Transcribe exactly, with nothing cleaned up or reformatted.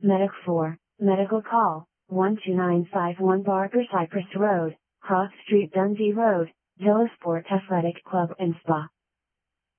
Medic four, medical call, one two nine five one Barker Cypress Road, Cross Street Dundee Road, Villa Sport Athletic Club and Spa.